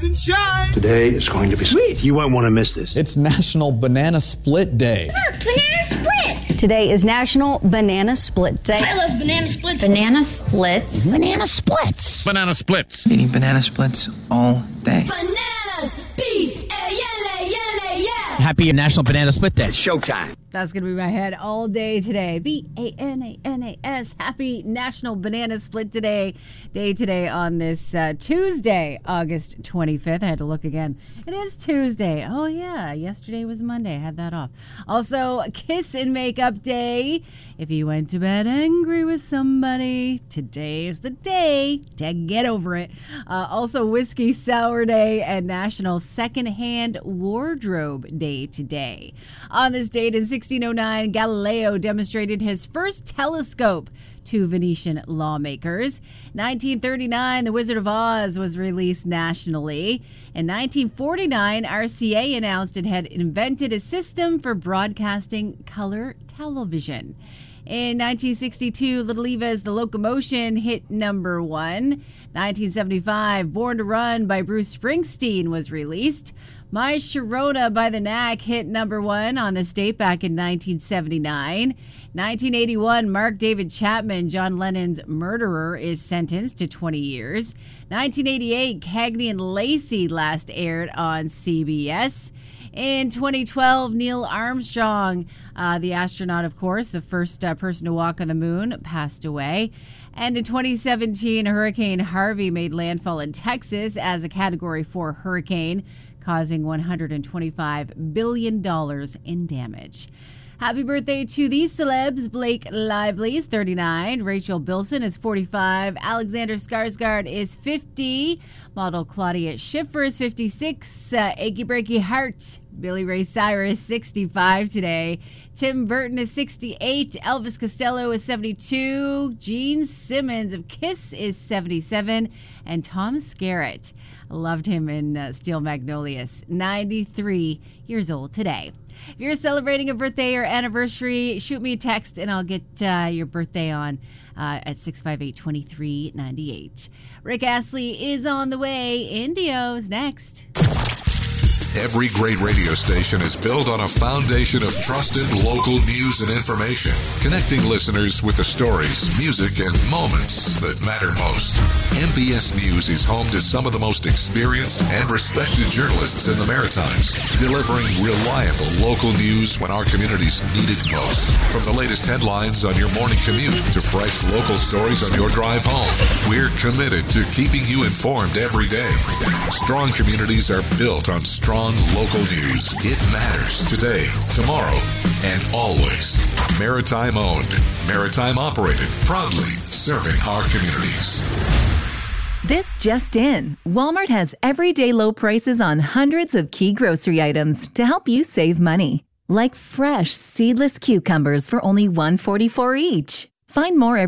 rise and shine. Today is going to be sweet. You won't want to miss this. It's National Banana Split Day. Look, banana splits. Today is National Banana Split Day. I love banana splits. Banana splits. Mm-hmm. Banana splits. Banana splits. Eating banana splits all day. Bananas. B-A-N-A-N-A-S. Happy National Banana Split Day. Showtime. That's going to be my head all day today. B-A-N-A-N-A-S. Happy National Banana Split Day today on this Tuesday, August 25th. I had to look again. It is Tuesday. Oh, yeah. Yesterday was Monday. I had that off. Also, Kiss and Makeup Day. If you went to bed angry with somebody, today is the day to get over it. Also, Whiskey Sour Day and National Secondhand Wardrobe Day today. On this date in 1609, Galileo demonstrated his first telescope to Venetian lawmakers. 1939, The Wizard of Oz was released nationally. In 1949, RCA announced it had invented a system for broadcasting color television. In 1962, Little Eva's The Locomotion hit number 1. 1975, Born to Run by Bruce Springsteen was released. My Sharona by the Knack hit number 1 on this date back in 1979. 1981, Mark David Chapman, John Lennon's murderer, is sentenced to 20 years. 1988, Cagney and Lacey last aired on CBS. In 2012, Neil Armstrong, the astronaut, of course, the first person to walk on the moon, passed away. And in 2017, Hurricane Harvey made landfall in Texas as a Category 4 hurricane, causing $125 billion in damage. Happy birthday to these celebs. Blake Lively is 39. Rachel Bilson is 45. Alexander Skarsgård is 50. Model Claudia Schiffer is 56. Achy Breaky Heart. Billy Ray Cyrus, 65 today. Tim Burton is 68. Elvis Costello is 72. Gene Simmons of Kiss is 77. And Tom Skerritt, loved him in Steel Magnolias, 93 years old today. If you're celebrating a birthday or anniversary, shoot me a text and I'll get your birthday on at 658-2398. Rick Astley is on the way. Indio's next. Every great radio station is built on a foundation of trusted local news and information, connecting listeners with the stories, music, and moments that matter most. MBS News is home to some of the most experienced and respected journalists in the Maritimes, delivering reliable local news when our communities need it most. From the latest headlines on your morning commute to fresh local stories on your drive home, we're committed to keeping you informed every day. Strong communities are built on strong local news. It matters today, tomorrow, and always. Maritime owned, maritime operated, proudly serving our communities. This just in. Walmart has everyday low prices on hundreds of key grocery items to help you save money. Like fresh, seedless cucumbers for only $1.44 each. Find more